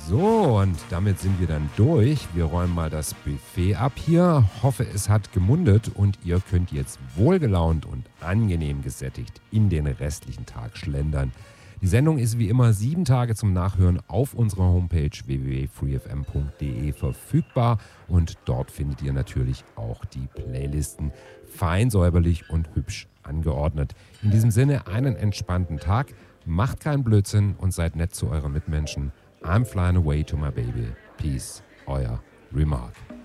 So, und damit sind wir dann durch. Wir räumen mal das Buffet ab hier. Hoffe, es hat gemundet und ihr könnt jetzt wohlgelaunt und angenehm gesättigt in den restlichen Tag schlendern. Die Sendung ist wie immer 7 Tage zum Nachhören auf unserer Homepage www.freefm.de verfügbar und dort findet ihr natürlich auch die Playlisten fein säuberlich und hübsch angeordnet. In diesem Sinne einen entspannten Tag, macht keinen Blödsinn und seid nett zu euren Mitmenschen. I'm flying away to my baby. Peace, euer Remark.